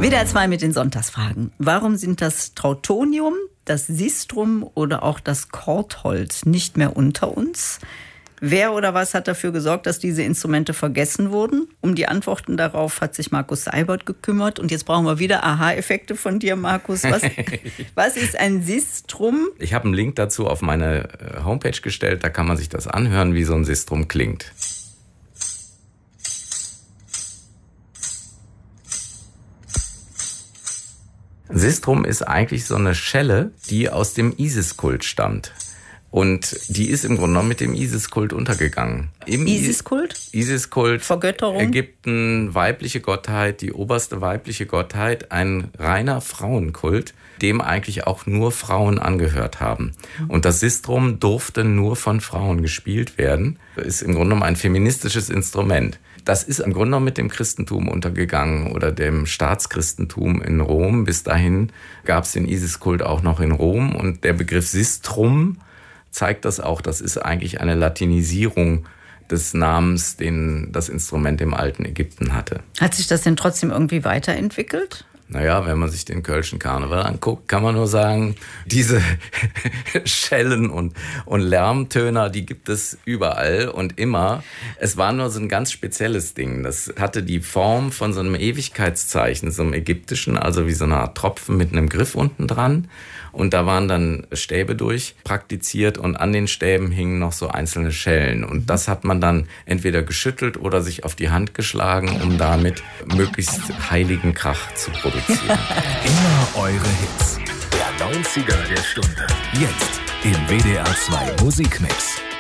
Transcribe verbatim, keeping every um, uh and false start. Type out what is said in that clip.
W D R zwei mit den Sonntagsfragen. Warum sind das Trautonium, das Sistrum oder auch das Kordholz nicht mehr unter uns? Wer oder was hat dafür gesorgt, dass diese Instrumente vergessen wurden? Um die Antworten darauf hat sich Markus Seibert gekümmert. Und jetzt brauchen wir wieder Aha-Effekte von dir, Markus. Was, was ist ein Sistrum? Ich habe einen Link dazu auf meine Homepage gestellt. Da kann man sich das anhören, wie so ein Sistrum klingt. Sistrum ist eigentlich so eine Schelle, die aus dem Isis-Kult stammt. Und die ist im Grunde genommen mit dem Isis-Kult untergegangen. Im Isis-Kult? Isis-Kult. Vergötterung? Ägypten, weibliche Gottheit, die oberste weibliche Gottheit, ein reiner Frauenkult, dem eigentlich auch nur Frauen angehört haben. Und das Sistrum durfte nur von Frauen gespielt werden. Ist im Grunde genommen ein feministisches Instrument. Das ist im Grunde genommen mit dem Christentum untergegangen oder dem Staatschristentum in Rom. Bis dahin gab es den Isis-Kult auch noch in Rom. Und der Begriff Sistrum zeigt das auch. Das ist eigentlich eine Latinisierung des Namens, den das Instrument im alten Ägypten hatte. Hat sich das denn trotzdem irgendwie weiterentwickelt? Naja, wenn man sich den Kölschen Karneval anguckt, kann man nur sagen, diese Schellen und, und Lärmtöner, die gibt es überall und immer. Es war nur so ein ganz spezielles Ding. Das hatte die Form von so einem Ewigkeitszeichen, so einem ägyptischen, also wie so eine Art Tropfen mit einem Griff unten dran. Und da waren dann Stäbe durch praktiziert und an den Stäben hingen noch so einzelne Schellen. Und das hat man dann entweder geschüttelt oder sich auf die Hand geschlagen, um damit möglichst heiligen Krach zu produzieren. Immer eure Hits. Der neunziger der Stunde. Jetzt im W D R zwei Musikmix.